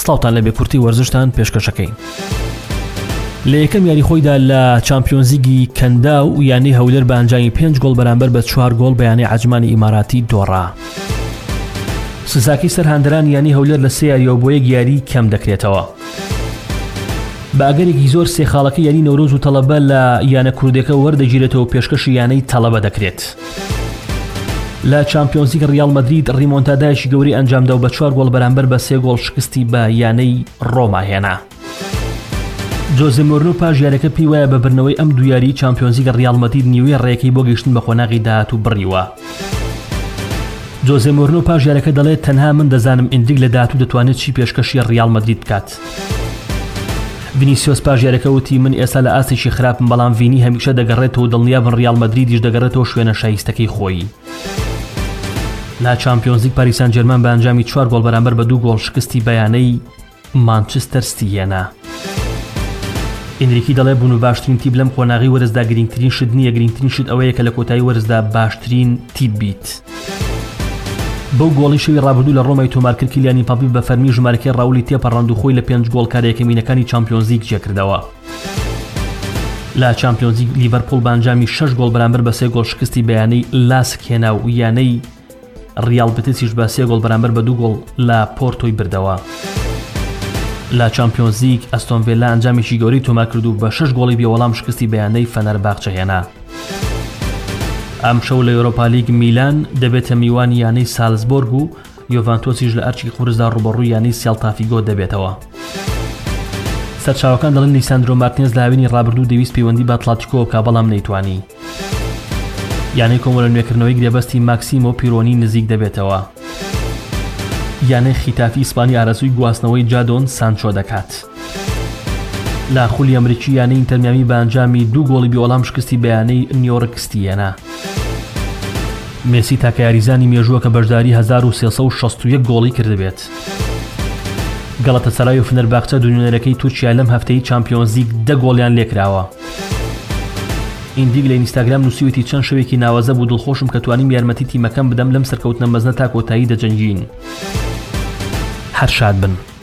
سڵاوتان لە بێکورتی وەرزشتان پێشکەشەکەین. لە یەکەم یاریخۆیدا لە چامپیۆنز لیگی کەندا و یانەی هەولێر بە ئەنجامی 5 گۆڵ بەرامبەر بە 4 گۆڵ بە یانەی عەجمانی ئیماراتی دۆڕا. سزاکەی سەرهاندەران یانەی هەولێر لە 3 یاریەوە بۆ 1 یاری کەم دەکرێتەوە. بە ئەگەرێکی زۆر سێخاڵەکە یانی نەورۆز و تەڵەبە لە یانە کوردەکە وەردەگیرێتەوە پێشکەشی یانەی تەڵەبە دەکرێت. لە چامپیۆنز لیگ ریال مەدرید ڕیمۆنتادایەکی گەوری ئەنجامدا و بە 4 گۆڵ بەرامبەر بە 3 گۆڵ شکستی بە یانەی ڕۆما هێنا. جۆزێ مۆرینۆ پاش یاریەکە پێی وایە بە برنەوەی ئەم دوو یاری چامپیۆنز لیگ ریال مەدرید نیوەی ڕێیەکەی بۆ گەیشتن بە خۆناغی داهات و بڕیوە. جۆزێ مۆرینۆ پاش یاریەکە دەڵێت تەنها من دەزانم ئیندیک لە داهاتوو دەتوانێت چی پێشکەشی ریال مەدرید بکات. ڤینیسیۆس پاش یاریەکە وتی من ئێستا لە ئاستێکی خراپم، بەڵام ڤینی هەمیشە دەگەڕێتەوە دڵنیابن ریال مەدریدیش دەگەڕێتەوە شوێنە شایستەکەی خۆی. لە چامپیۆنز لیگ پاریس سان ژێرمان بە ئەنجامی 4 گۆڵ بەرامبەر بە 2 گۆڵ شکستی بە یانەی مانچستەر سیتی هێنا. ئینریکی دەڵێ بوون و باشترین تیپ لەم خۆناغی وەرزدا گرنگترین شت نییە، گرنگترین شت ئەوەیە کە لە کۆتایی وەرزدا باشترین تیپ بیت. بەو گۆڵی شەوی ڕابردوو لە ڕۆمای تۆمارکرد کیلیان ئیمباپێ بە فەرمی ژمارەکەی ڕاولی تێپەڕاند و خۆی لە 5 گۆڵ کارەیەکەمینەکانی چامپیۆنز لیگ جێکردەوە. لە چامپیۆنز لیگ لیڤەرپوڵ بە ئەنجامی 6 گۆڵ بەرامبەر بە 3 گۆڵ شکستی بە یانەی لاسک هێنا و یانەی ریال بتیسیش بە 3 گۆڵ بەرامبەر بە 2 گۆڵ لە پۆرتۆی بردەوە. لە چامپیۆنز لیگ ئەستۆن ڤیلا ئەنجامێکی گەورەی تۆمار کرد و بە 6 گۆڵی بێوەڵام شکستی بە یانەی فەنەرباغچە هێنا. ئەم شەو لە ئەوروپا لیگ میلان دەبێتە میوانی یانەی سالزبۆرگ و یۆڤانتۆسیش لە ئەرچی قورسدا ڕوبەڕووی یانەی سێلتا ڤیگۆ دەبێتەوە. سەرچاوەکان دەڵێن لیساندرۆ مارتینز لە هاوینی ڕابردوو دەویست پەیوەندی بە ئەتلەتیکۆ بکات بەڵام نەیتوانی. یانەی کۆمەڵە نوێکردنەوەی گرێبەستی ماکسیمۆ پیرۆنی نزیک دەبێتەوە. یانەی خیتافی ئیسپانی ئارەزووی گواستنەوەی جادۆن سانچۆ دەکات. لە خولی ئەمریکی یانەی ئینتەر میامی بە ئەنجامی 2 گۆڵی بێوەڵام شکستی بە یانەی نیویۆرک سیتی هێنا. مێسی تاکە یاریزانی مێژووە کە بەشداری 1361 گۆڵی کردبێت. گەڵەتەسەرای و فەنەرباغچە دوونێرەکەی تورکیا لەم هەفتەی چامپیۆنز لیگ 10 گۆڵیان لێکراوە. ئیندیک لە ئینستاگرام نووسیوەتی چەند شەوێکی ناوەزە بوو دڵخۆشم کە توانیم یارمەتی تیمەکەم بدەم لەم سەرکەوتنە مەزنە تا کۆتایی دەجەنگین. هەر شاد بن.